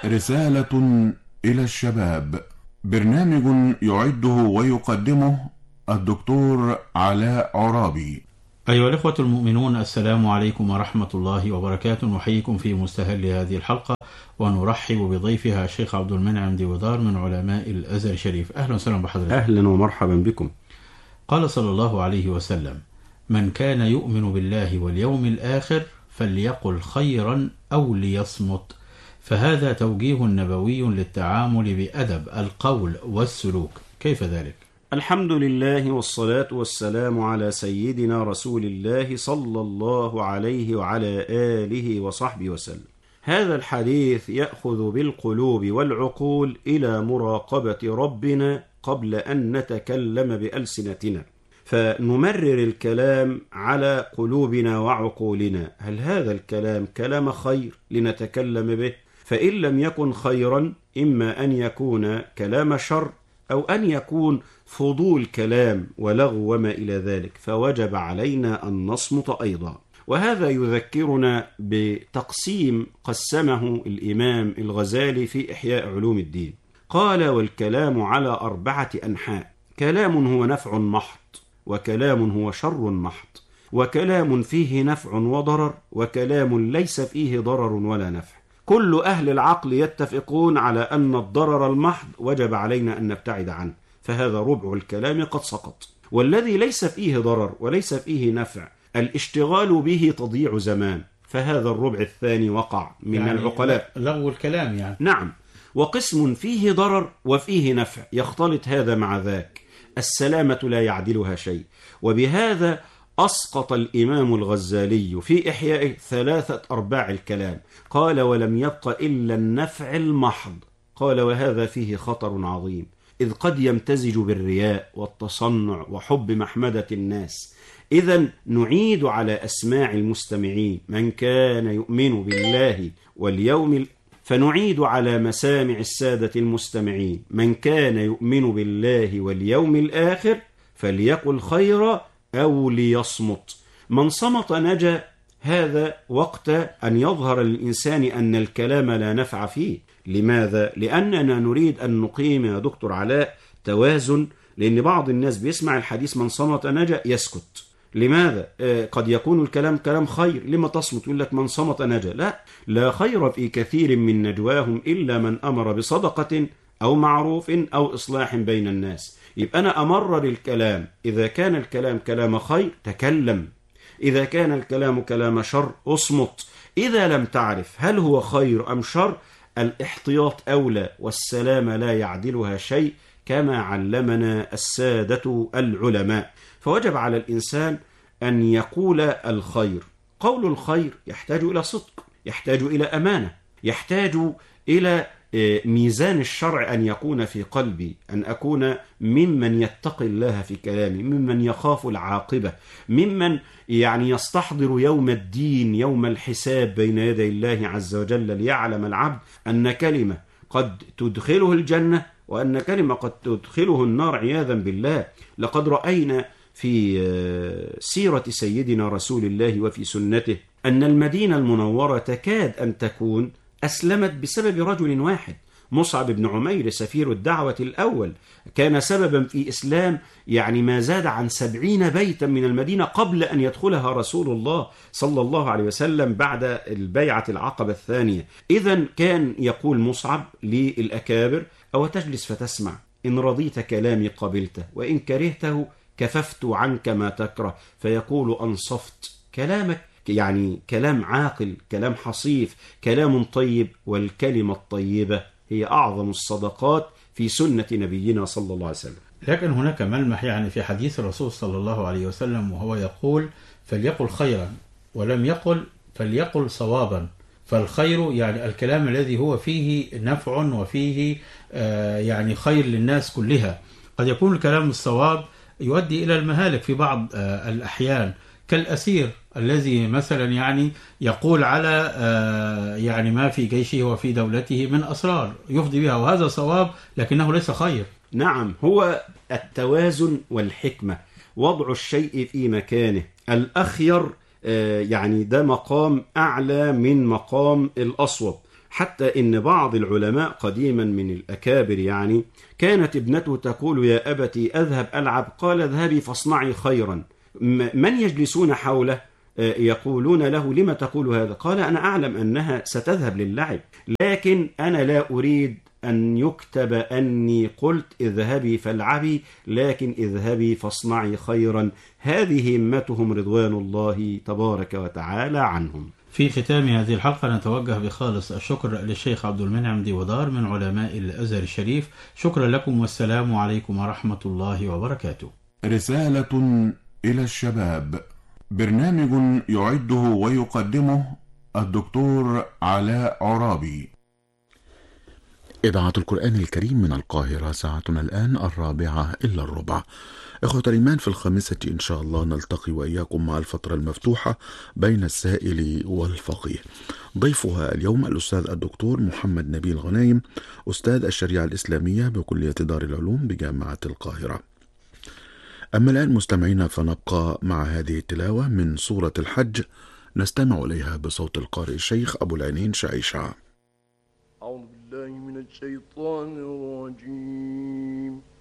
رسالة إلى الشباب، برنامج يعده ويقدمه الدكتور علاء عرابي. أيها الإخوة المؤمنون، السلام عليكم ورحمة الله وبركاته. نحييكم في مستهل هذه الحلقة ونرحب بضيفها الشيخ عبد المنعم ديودار من علماء الأزهر الشريف. أهلا وسهلا بحضرتك. أهلا ومرحبا بكم. قال صلى الله عليه وسلم: من كان يؤمن بالله واليوم الآخر فليقل خيرا أو ليصمت. فهذا توجيه نبوي للتعامل بأدب القول والسلوك، كيف ذلك؟ الحمد لله والصلاة والسلام على سيدنا رسول الله صلى الله عليه وعلى آله وصحبه وسلم. هذا الحديث يأخذ بالقلوب والعقول إلى مراقبة ربنا قبل أن نتكلم بألسنتنا، فنمرر الكلام على قلوبنا وعقولنا. هل هذا الكلام كلام خير لنتكلم به؟ فإن لم يكن خيرا إما أن يكون كلام شر أو أن يكون فضول كلام ولغو وما إلى ذلك، فوجب علينا أن نصمت أيضا. وهذا يذكرنا بتقسيم قسمه الإمام الغزالي في إحياء علوم الدين. قال: والكلام على 4 أنحاء: كلام هو نفع محض، وكلام هو شر محض، وكلام فيه نفع وضرر، وكلام ليس فيه ضرر ولا نفع. كل أهل العقل يتفقون على أن الضرر المحض وجب علينا أن نبتعد عنه، فهذا ربع الكلام قد سقط. والذي ليس فيه ضرر وليس فيه نفع الاشتغال به تضييع زمان، فهذا الربع الثاني وقع من يعني العقلاء، لغو الكلام يعني. نعم. وقسم فيه ضرر وفيه نفع يختلط هذا مع ذاك، السلامة لا يعدلها شيء. وبهذا أسقط الإمام الغزالي في إحيائه 3/4 الكلام. قال: ولم يبق إلا النفع المحض. قال: وهذا فيه خطر عظيم، إذ قد يمتزج بالرياء والتصنع وحب محمدة الناس. إذن نعيد على أسماع المستمعين: من كان يؤمن بالله واليوم فنعيد على مسامع السادة المستمعين: من كان يؤمن بالله واليوم الآخر فليقل خيرا أو ليصمت. من صمت نجا. هذا وقت أن يظهر للإنسان أن الكلام لا نفع فيه. لماذا؟ لأننا نريد أن نقيم يا دكتور علاء توازن، لأن بعض الناس بيسمع الحديث من صمت نجا يسكت. لماذا؟ قد يكون الكلام كلام خير، لما تصمت؟ يقول لك من صمت نجا. لا خير في كثير من نجواهم إلا من أمر بصدقة أو معروف أو إصلاح بين الناس. يبقى أنا أمرر الكلام، إذا كان الكلام كلام خير تكلم، إذا كان الكلام كلام شر أصمت. إذا لم تعرف هل هو خير أم شر الاحتياط أولى، والسلامة لا يعدلها شيء كما علمنا السادة العلماء. فوجب على الإنسان أن يقول الخير. قول الخير يحتاج إلى صدق، يحتاج إلى أمانة، يحتاج إلى ميزان الشرع أن يكون في قلبي، أن أكون ممن يتقي الله في كلامي، ممن يخاف العاقبة، ممن يعني يستحضر يوم الدين، يوم الحساب بين يدي الله عز وجل، ليعلم العبد أن كلمة قد تدخله الجنة وأن كلمة قد تدخله النار عياذا بالله. لقد رأينا في سيرة سيدنا رسول الله وفي سنته أن المدينة المنورة تكاد أن تكون أسلمت بسبب رجل واحد، مصعب بن عمير سفير الدعوة الأول، كان سببا في إسلام يعني ما زاد عن 70 بيتا من المدينة قبل أن يدخلها رسول الله صلى الله عليه وسلم بعد البيعة العقبة الثانية. إذن كان يقول مصعب للأكابر: أو تجلس فتسمع، إن رضيت كلامي قبلته، وإن كرهته كففت عنك ما تكره. فيقول: أنصفت. كلامك يعني كلام عاقل، كلام حصيف، كلام طيب. والكلمة الطيبة هي أعظم الصدقات في سنة نبينا صلى الله عليه وسلم. لكن هناك ملمح يعني في حديث الرسول صلى الله عليه وسلم، وهو يقول: فليقل خيرا، ولم يقل فليقل صوابا. فالخير يعني الكلام الذي هو فيه نفع وفيه يعني خير للناس كلها. قد يكون الكلام الصواب يؤدي إلى المهالك في بعض الأحيان، كالأسير الذي مثلا يعني يقول على يعني ما في جيشه وفي دولته من أسرار يفضي بها، وهذا صواب لكنه ليس خير. نعم، هو التوازن والحكمة، وضع الشيء في مكانه. الأخير يعني ده مقام أعلى من مقام الأصوب. حتى إن بعض العلماء قديما من الأكابر يعني كانت ابنته تقول يا أبتي أذهب ألعب، قال اذهبي فاصنعي خيرا. من يجلسون حوله يقولون له لما تقول هذا؟ قال أنا أعلم أنها ستذهب للعب، لكن أنا لا أريد أن يكتب أني قلت اذهبي فالعبي، لكن اذهبي فاصنعي خيرا. هذه همتهم رضوان الله تبارك وتعالى عنهم. في ختام هذه الحلقة نتوجه بخالص الشكر للشيخ عبد المنعم ديودار من علماء الأزهر الشريف. شكرا لكم والسلام عليكم ورحمة الله وبركاته. رسالة إلى الشباب، برنامج يعده ويقدمه الدكتور علاء عرابي. إذاعة القرآن الكريم من القاهرة، ساعتنا الآن 4:45. إخوة الإيمان، في 5 إن شاء الله نلتقي وإياكم مع الفترة المفتوحة بين السائل والفقيه. ضيفها اليوم الأستاذ الدكتور محمد نبيل غنايم، أستاذ الشريعة الإسلامية بكلية دار العلوم بجامعة القاهرة. أما الآن مستمعينا فنبقى مع هذه التلاوة من سورة الحج، نستمع إليها بصوت القارئ الشيخ أبو العينين شعيشة. أعوذ بالله من الشيطان الرجيم.